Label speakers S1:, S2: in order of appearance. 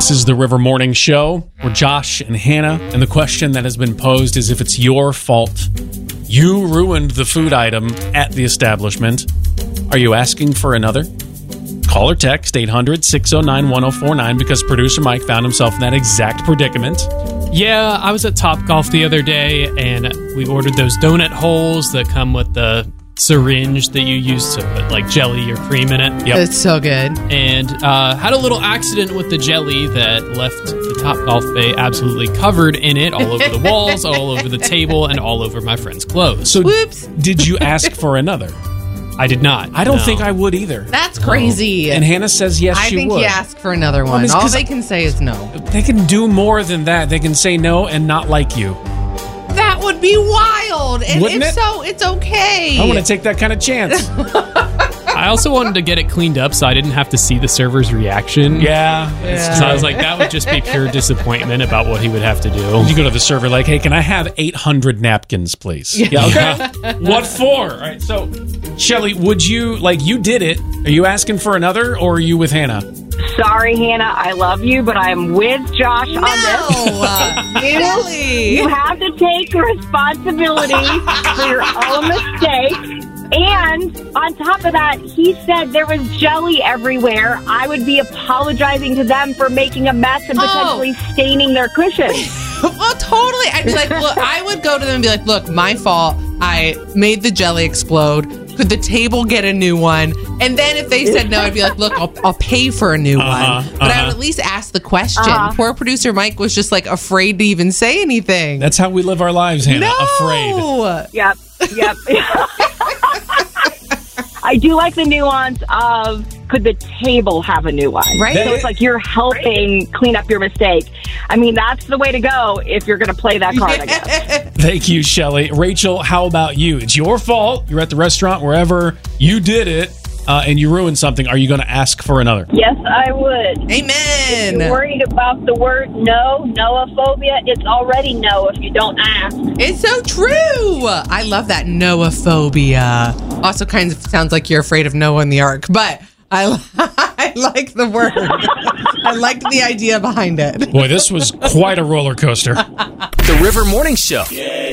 S1: This is the River Morning Show. We're Josh and Hannah, and the question that has been posed is if it's your fault. You ruined the food item at the establishment. Are you asking for another? Call or text 800-609-1049 because producer Mike found himself in that exact predicament.
S2: Yeah, I was at Topgolf the other day, and we ordered those donut holes that come with the syringe that you use to put like jelly or cream in it.
S1: Yep.
S3: It's so good.
S2: And had a little accident with the jelly that left the Topgolf bay absolutely covered in it, all over the walls, all over the table, and all over my friend's clothes.
S1: So
S3: Whoops.
S1: did you ask for another?
S2: I did not.
S1: I don't
S2: No.
S1: think I would either.
S3: That's crazy.
S1: And Hannah says yes,
S3: I
S1: she
S3: think
S1: would.
S3: you ask for another one.
S1: it's
S3: All
S1: 'cause
S3: they can say is no.
S1: They can do more than that. They can say no and not like you.
S3: That would be wild. And
S1: Wouldn't
S3: if
S1: it?
S3: so, it's okay.
S1: I want to take that kind of chance.
S2: I also wanted to get it cleaned up so I didn't have to see the server's reaction.
S1: Yeah. It's
S2: So I was like, that would just be pure disappointment about what he would have to do.
S1: You go to the server like, hey, can I have 800 napkins, please? Yeah, okay. What for? All right, so, Shelly, would you, you did it. Are you asking for another, or are you with Hannah?
S4: Sorry, Hannah, I love you, but I'm with Josh on this.
S3: Really?
S4: You have to take responsibility for your own mistakes. And on top of that, he said there was jelly everywhere. I would be apologizing to them for making a mess and potentially staining their cushions.
S3: Well, totally. I'd be like, look, I would go to them and be like, look, my fault. I made the jelly explode. Could the table get a new one? And then if they said no, I'd be like, look, I'll pay for a new one. But I would at least ask the question. Poor producer Mike was just afraid to even say anything.
S1: That's how we live our lives, Hannah.
S3: no.
S1: Afraid.
S4: Yep. I do like the nuance of could the table have a new one?
S3: Right.
S4: So it's like you're helping clean up your mistake. I mean, that's the way to go if you're going to play that card, I guess.
S1: Thank you, Shelly. Rachel, how about you? It's your fault. You're at the restaurant, wherever. You did it, and you ruined something. Are you going to ask for another?
S5: Yes, I would.
S3: Amen.
S5: You're worried about the word no, noophobia. It's already no if you don't ask.
S3: It's so true. I love that noophobia. Also kind of sounds like you're afraid of Noah and the Ark, but I like the word. I liked the idea behind it.
S1: Boy, this was quite a roller coaster.
S6: The River Morning Show.